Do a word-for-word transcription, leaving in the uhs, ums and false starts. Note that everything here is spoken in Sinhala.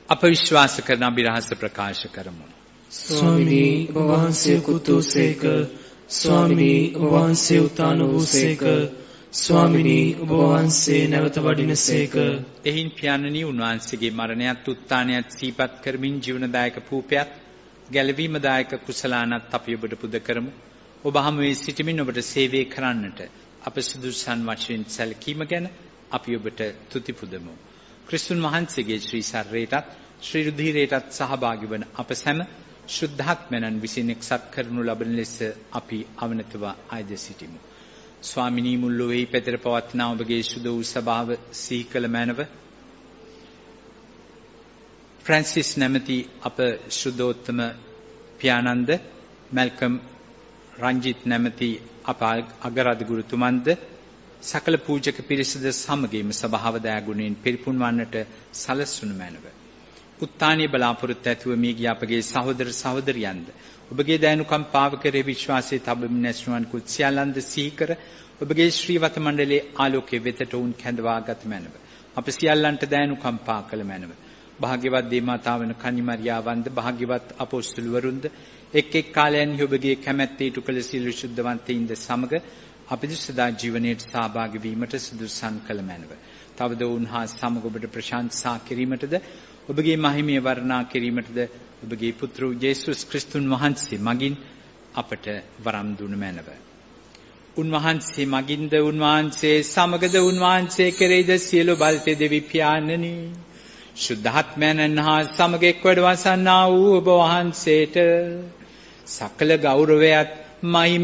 අප විශ්වාස කරන අභිරහස ප්‍රකාශ කරමු. ස්වාමිනී ඔබ වහන්සේ කුතුසේක, ස්වාමිනී ඔබ වහන්සේ උතාන වූසේක, ස්වාමිනී ඔබ වහන්සේ නැවත වඩිනසේක. එහින් පියාණනි උන්වහන්සේගේ මරණයත් උත්ථානයත් සිහිපත් කරමින් ජීවනදායක පූපයත් ගැලවීමදායක කුසලානත් අපි ඔබට පුද කරමු. ඔබ හමුවේ සිටමින් ඔබට සේවය කරන්නට අප සුදුසුසන් වශයෙන් සැලකීම ගැන අපි ඔබට තුති පුදමු. ක්‍රිස්තුන් වහන්සේගේ ශ්‍රී ශරීරයටත් ශ්‍රී රුධිරයටත් සහභාගී වන අප සැම ශුද්ධාත්මයන් විසින් එක්සත් කරනු ලබන ලෙස අපි අවනතව ආයද සිටිමු. ස්වාමිනී මුල් ලොවේහි පැතිර පවත්නා ඔබගේ සුදු වූ සභාව සිහි කළ මැනව ෆ්‍රැන්සිස් නැමැති අප සුදෝත්තම පියාණන්ද, මැල්කම් රංජිත් නැමැති අප අගරාධ ගුරුතුමන්ද, සකල පූජක පිරිසද සමගින්ම සභාව දයාගුණයෙන් පිරිපුන් වන්නට සලස්වනු මැනව. උත්ථානීය බලාපොරොත්තු ඇතුව මිය ගිය අපගේ සහෝදර සහෝදරියන්ද ඔබගේ දයනුකම්පාව කෙරෙහි විශ්වාසයේ තබමින් නැසුවන් කුත් සියල්ලන්ද සිහි කර ඔබගේ ශ්‍රීවත මණ්ඩලයේ ආලෝකයේ වෙතට උන් කැඳවා ගත මැනව. අප සියල්ලන්ට දයනුකම්පා කළ මැනව. භාග්‍යවත් දේවමාතාවන කන්නිමරියාවන්ද, භාග්‍යවත් අපොස්තුලවරුන්ද එක් එක් කාලයන්හි ඔබගේ කැමැත්ත ඉටු කළ සියලු ශුද්ධවන්තයින්ද සමග අපිට සදා ජීවනයේ සහභාගී වීමට සුදුසුසන් කළ මැනව. තවද උන්හා සමග ඔබට ප්‍රශංසා කිරීමටද ඔබගේ මහිමය වර්ණනා කිරීමටද ඔබගේ පුත්‍ර යේසුස් ක්‍රිස්තුන් වහන්සේ මගින් අපට වරම් දුන මැනව. උන්වහන්සේ මගින්ද, උන්වහන්සේ සමගද, උන්වහන්සේ කෙරෙහිද සියලු බල්තේ දෙවි පියාණනි ශුද්ධාත්මයන් හා සමග එක්වඩ වසන්නා වූ ඔබ වහන්සේට සකල ගෞරවයත් මහිම